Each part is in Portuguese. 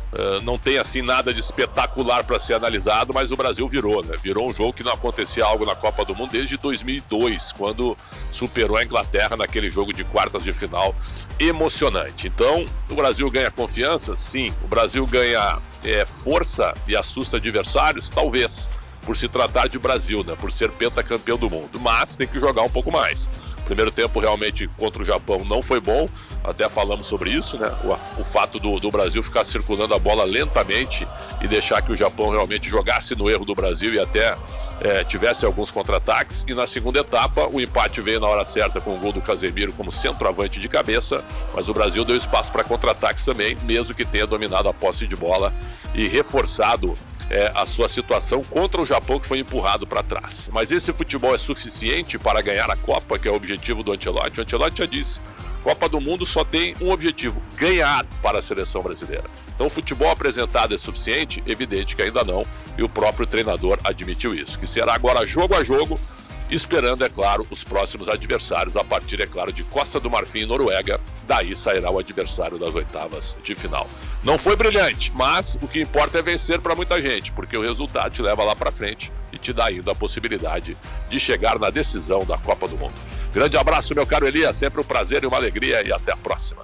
não tem assim nada de espetacular para ser analisado, mas o Brasil virou, né? Virou um jogo que não acontecia algo na Copa do Mundo desde 2002, quando superou a Inglaterra naquele jogo de quartas de final emocionante. Então, o Brasil ganha confiança? Sim. O Brasil ganha força e assusta adversários? Talvez, por se tratar de Brasil, né? Por ser pentacampeão do mundo, mas tem que jogar um pouco mais. Primeiro tempo realmente contra o Japão não foi bom, até falamos sobre isso, né? O fato do Brasil ficar circulando a bola lentamente e deixar que o Japão realmente jogasse no erro do Brasil e até tivesse alguns contra-ataques. E na segunda etapa o empate veio na hora certa com o gol do Casemiro como centroavante de cabeça, mas o Brasil deu espaço para contra-ataques também, mesmo que tenha dominado a posse de bola e reforçado a sua situação contra o Japão, que foi empurrado para trás. Mas esse futebol é suficiente para ganhar a Copa, que é o objetivo do Ancelotti? O Ancelotti já disse, Copa do Mundo só tem um objetivo, ganhar para a seleção brasileira. Então o futebol apresentado é suficiente? Evidente que ainda não, e o próprio treinador admitiu isso, que será agora jogo a jogo, esperando, é claro, os próximos adversários, a partir, é claro, de Costa do Marfim e Noruega. Daí sairá o adversário das oitavas de final. Não foi brilhante, mas o que importa é vencer para muita gente, porque o resultado te leva lá para frente e te dá ainda a possibilidade de chegar na decisão da Copa do Mundo. Grande abraço, meu caro Elias, sempre um prazer e uma alegria, e até a próxima.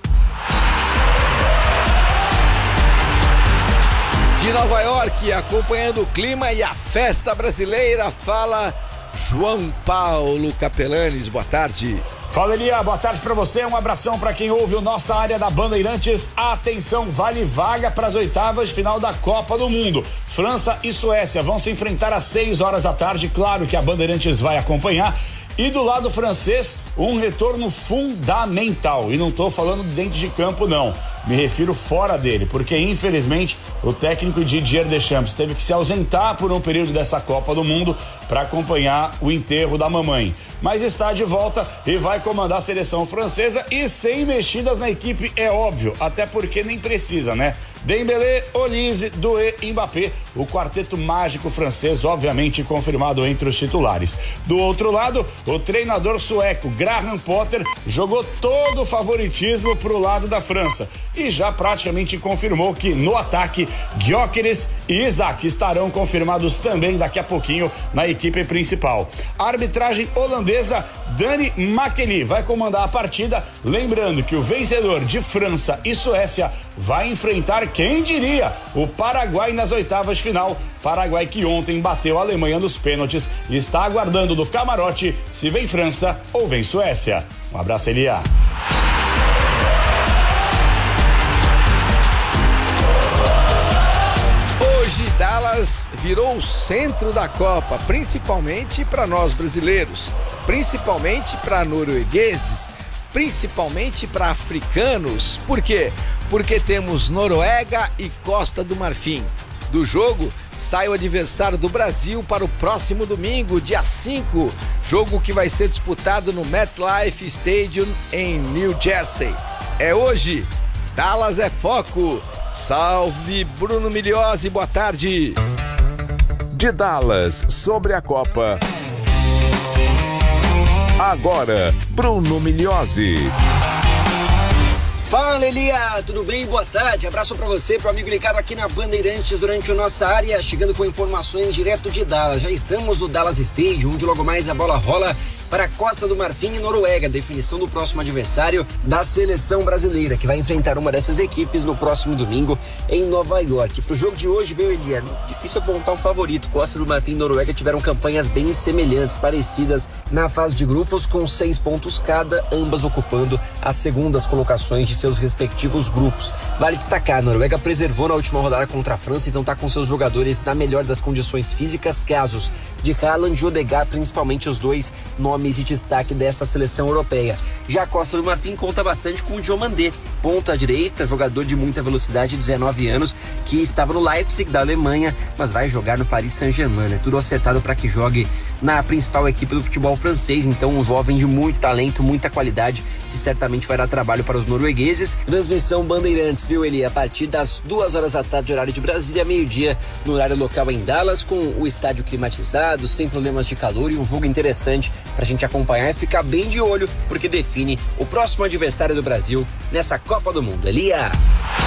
De Nova York, acompanhando o clima e a festa brasileira, fala João Paulo Capelanes. Boa tarde. Fala, Elia, boa tarde pra você, um abração pra quem ouve o Nossa Área da Bandeirantes. Atenção, vale vaga para as oitavas de final da Copa do Mundo. França e Suécia vão se enfrentar às 6 horas da tarde, claro que a Bandeirantes vai acompanhar. E do lado francês, um retorno fundamental. E não tô falando dentro de campo, não. Me refiro fora dele, porque infelizmente o técnico Didier Deschamps teve que se ausentar por um período dessa Copa do Mundo para acompanhar o enterro da mamãe. Mas está de volta e vai comandar a seleção francesa, e sem mexidas na equipe, é óbvio, até porque nem precisa, né? Dembélé, Olise, Doué e Mbappé, o quarteto mágico francês, obviamente confirmado entre os titulares. Do outro lado, o treinador sueco Graham Potter jogou todo o favoritismo pro lado da França e já praticamente confirmou que no ataque, Gyökeres e Isaac estarão confirmados também daqui a pouquinho na equipe principal. A arbitragem holandesa, Dani Makeli, vai comandar a partida, lembrando que o vencedor de França e Suécia vai enfrentar, quem diria, o Paraguai nas oitavas de final. Paraguai que ontem bateu a Alemanha nos pênaltis e está aguardando do camarote se vem França ou vem Suécia. Um abraço, Elia. Hoje Dallas virou o centro da Copa, principalmente para nós brasileiros, principalmente para noruegueses, principalmente para africanos. Por quê? Porque temos Noruega e Costa do Marfim. Do jogo sai o adversário do Brasil para o próximo domingo, dia 5, jogo que vai ser disputado no MetLife Stadium em New Jersey. É hoje, Dallas é foco. Salve Bruno Migliozzi, boa tarde. De Dallas, sobre a Copa. Agora, Bruno Migliozzi. Fala, Elia, tudo bem? Boa tarde, abraço pra você, pro amigo ligado aqui na Bandeirantes durante a Nossa Área, chegando com informações direto de Dallas. Já estamos no Dallas Stadium, onde logo mais a bola rola para a Costa do Marfim e Noruega, definição do próximo adversário da seleção brasileira, que vai enfrentar uma dessas equipes no próximo domingo em Nova York. Pro jogo de hoje, viu, Elia? Difícil apontar um favorito. Costa do Marfim e Noruega tiveram campanhas bem semelhantes, parecidas na fase de grupos, com 6 pontos cada, ambas ocupando as segundas colocações de seus respectivos grupos. Vale destacar, a Noruega preservou na última rodada contra a França, então tá com seus jogadores na melhor das condições físicas, casos de Haaland e Odegaard, principalmente os dois nomes de destaque dessa seleção europeia. Já a Costa do Marfim conta bastante com o Diomandé, ponta direita, jogador de muita velocidade, 19 anos, que estava no Leipzig da Alemanha, mas vai jogar no Paris Saint-Germain, né? Tudo acertado para que jogue na principal equipe do futebol francês, então um jovem de muito talento, muita qualidade, que certamente vai dar trabalho para os noruegueses. Transmissão Bandeirantes, viu, Eli? A partir das 2 horas da tarde, horário de Brasília, meio-dia, no horário local em Dallas, com o estádio climatizado, sem problemas de calor, e um jogo interessante pra gente acompanhar e ficar bem de olho, porque define o próximo adversário do Brasil nessa Copa do Mundo. Elia!